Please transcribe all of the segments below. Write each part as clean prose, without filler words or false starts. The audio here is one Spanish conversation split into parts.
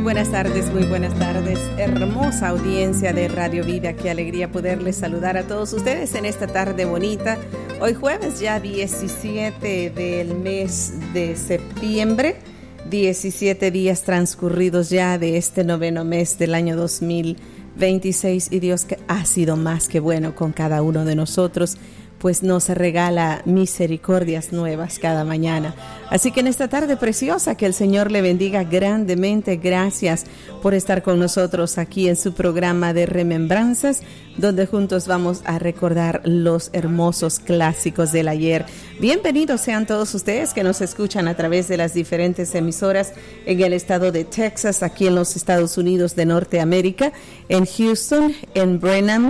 buenas tardes, hermosa audiencia de Radio Vida. Qué alegría poderles saludar a todos ustedes en esta tarde bonita. Hoy jueves ya 17 del mes de septiembre, 17 días transcurridos ya de este noveno mes del año 2026 y Dios que ha sido más que bueno con cada uno de nosotros, pues nos regala misericordias nuevas cada mañana. Así que en esta tarde preciosa, que el Señor le bendiga grandemente. Gracias por estar con nosotros aquí en su programa de Remembranzas, donde juntos vamos a recordar los hermosos clásicos del ayer. Bienvenidos sean todos ustedes que nos escuchan a través de las diferentes emisoras en el estado de Texas, aquí en los Estados Unidos de Norteamérica, en Houston, en Brenham,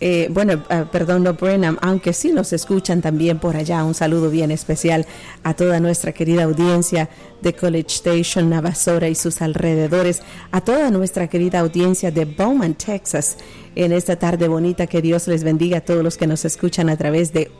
no Brenham, aunque sí nos escuchan también por allá. Un saludo bien especial a toda nuestra querida audiencia de College Station, Navasota y sus alrededores, a toda nuestra querida audiencia de Beaumont, Texas, en esta tarde bonita. Que Dios les bendiga a todos los que nos escuchan a través de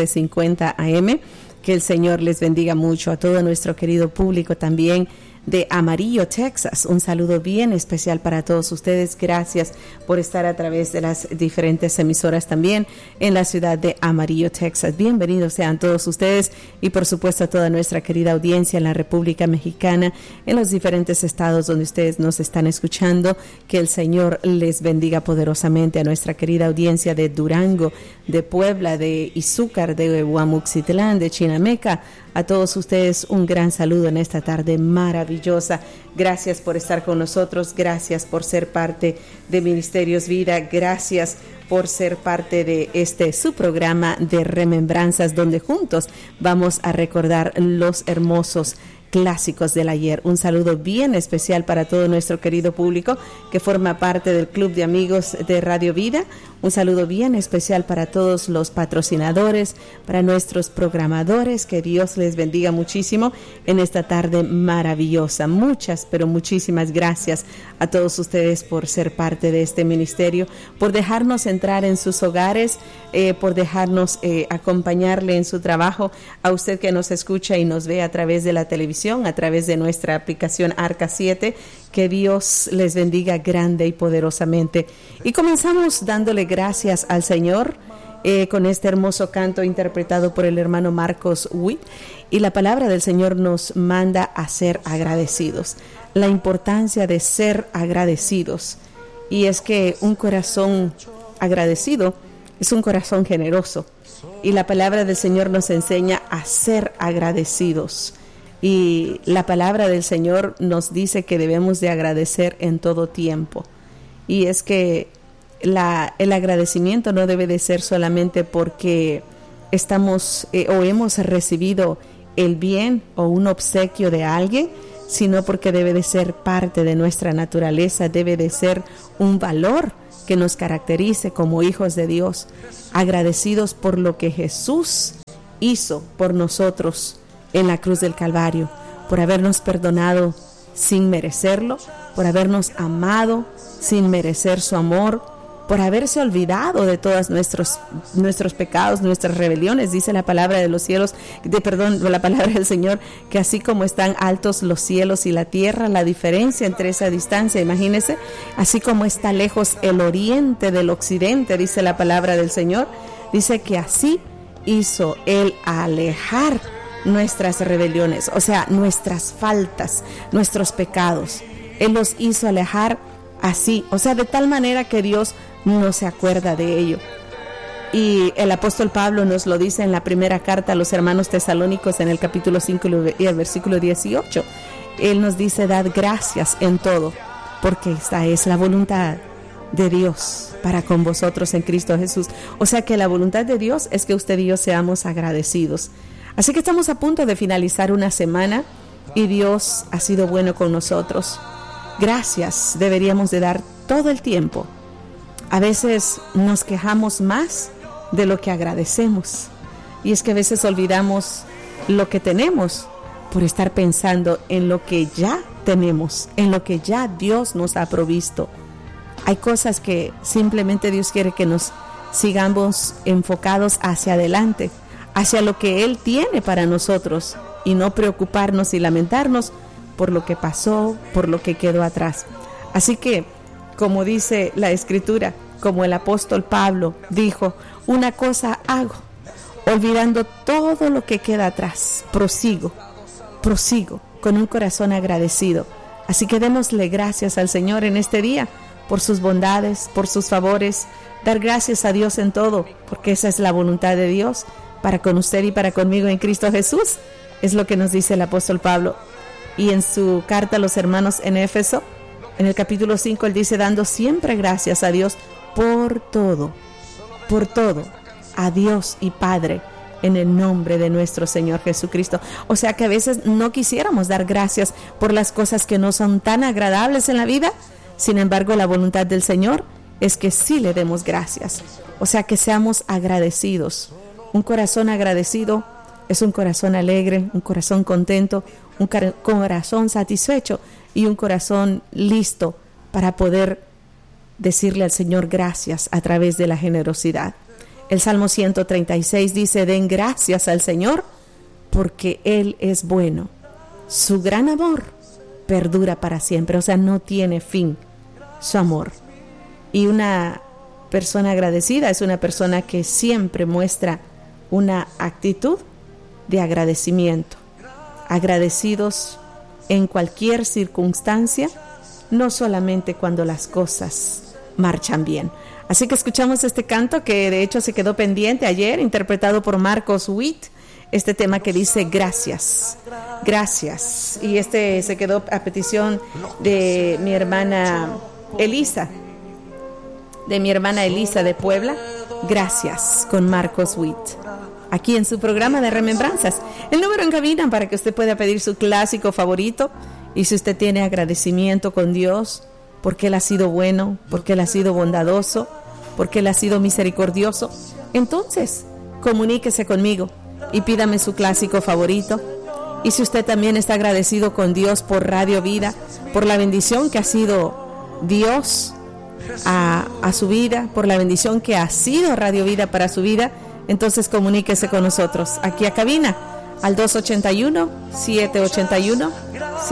1150 AM, que el Señor les bendiga mucho, a todo nuestro querido público también de Amarillo, Texas. Un saludo bien especial para todos ustedes. Gracias por estar a través de las diferentes emisoras también en la ciudad de Amarillo, Texas. Bienvenidos sean todos ustedes y por supuesto a toda nuestra querida audiencia en la República Mexicana, en los diferentes estados donde ustedes nos están escuchando. Que el Señor les bendiga poderosamente, a nuestra querida audiencia de Durango, de Puebla, de Izúcar, de Huamuxitlán, de Chinameca. A todos ustedes un gran saludo en esta tarde maravillosa. Gracias por estar con nosotros, gracias por ser parte de Ministerios Vida, gracias por ser parte de su programa de Remembranzas, donde juntos vamos a recordar los hermosos clásicos del ayer. Un saludo bien especial para todo nuestro querido público que forma parte del Club de Amigos de Radio Vida. Un saludo bien especial para todos los patrocinadores, para nuestros programadores. Que Dios les bendiga muchísimo en esta tarde maravillosa. Muchas, pero muchísimas gracias a todos ustedes por ser parte de este ministerio, por dejarnos entrar en sus hogares, por dejarnos acompañarle en su trabajo. A usted que nos escucha y nos ve a través de la televisión, a través de nuestra aplicación Arca 7, que Dios les bendiga grande y poderosamente. Y comenzamos dándole gracias al Señor con este hermoso canto interpretado por el hermano Marcos Witt. Y la palabra del Señor nos manda a ser agradecidos, la importancia de ser agradecidos. Y es que un corazón agradecido es un corazón generoso. Y la palabra del Señor nos enseña a ser agradecidos. Y la palabra del Señor nos dice que debemos de agradecer en todo tiempo. Y es que el agradecimiento no debe de ser solamente porque estamos o hemos recibido el bien o un obsequio de alguien, sino porque debe de ser parte de nuestra naturaleza, debe de ser un valor que nos caracterice como hijos de Dios, agradecidos por lo que Jesús hizo por nosotros en la cruz del Calvario, por habernos perdonado sin merecerlo, por habernos amado sin merecer su amor, por haberse olvidado de todos nuestros pecados, nuestras rebeliones. Dice la palabra de los cielos, la palabra del Señor, que así como están altos los cielos y la tierra, la diferencia entre esa distancia, imagínense, así como está lejos el oriente del occidente, dice la palabra del Señor, dice que así hizo Él alejar nuestras rebeliones, o sea, nuestras faltas, nuestros pecados. Él los hizo alejar así, o sea, de tal manera que Dios no se acuerda de ello. Y el apóstol Pablo nos lo dice en la primera carta a los hermanos tesalónicos en el capítulo 5 y el versículo 18. Él nos dice: dad gracias en todo, porque esta es la voluntad de Dios para con vosotros en Cristo Jesús. O sea que la voluntad de Dios es que usted y yo seamos agradecidos. Así que estamos a punto de finalizar una semana y Dios ha sido bueno con nosotros. Gracias deberíamos de dar todo el tiempo. A veces nos quejamos más de lo que agradecemos. Y es que a veces olvidamos lo que tenemos por estar pensando en lo que ya tenemos, en lo que ya Dios nos ha provisto. Hay cosas que simplemente Dios quiere que nos sigamos enfocados hacia adelante, hacia lo que Él tiene para nosotros, y no preocuparnos y lamentarnos por lo que pasó, por lo que quedó atrás. Así que, como dice la Escritura, como el apóstol Pablo dijo, una cosa hago, olvidando todo lo que queda atrás, prosigo con un corazón agradecido. Así que démosle gracias al Señor en este día por sus bondades, por sus favores, dar gracias a Dios en todo, porque esa es la voluntad de Dios para con usted y para conmigo en Cristo Jesús. Es lo que nos dice el apóstol Pablo. Y en su carta a los hermanos en Éfeso, en el capítulo 5, él dice, dando siempre gracias a Dios por todo, a Dios y Padre, en el nombre de nuestro Señor Jesucristo. O sea que a veces no quisiéramos dar gracias por las cosas que no son tan agradables en la vida. Sin embargo, la voluntad del Señor es que sí le demos gracias. O sea que seamos agradecidos. Un corazón agradecido es un corazón alegre, un corazón contento, un corazón satisfecho y un corazón listo para poder decirle al Señor gracias a través de la generosidad. El Salmo 136 dice, den gracias al Señor porque Él es bueno. Su gran amor perdura para siempre, o sea, no tiene fin su amor. Y una persona agradecida es una persona que siempre muestra una actitud de agradecimiento. Agradecidos en cualquier circunstancia, no solamente cuando las cosas marchan bien. Así que escuchamos este canto que de hecho se quedó pendiente ayer, interpretado por Marcos Witt, este tema que dice gracias, gracias. Y este se quedó a petición de mi hermana Elisa, de Puebla. Gracias, con Marcos Witt, aquí en su programa de Remembranzas. El número en cabina para que usted pueda pedir su clásico favorito. Y si usted tiene agradecimiento con Dios, porque Él ha sido bueno, porque Él ha sido bondadoso, porque Él ha sido misericordioso, entonces comuníquese conmigo y pídame su clásico favorito. Y si usted también está agradecido con Dios por Radio Vida, por la bendición que ha sido Dios a su vida, por la bendición que ha sido Radio Vida para su vida, entonces comuníquese con nosotros aquí a cabina al 281-781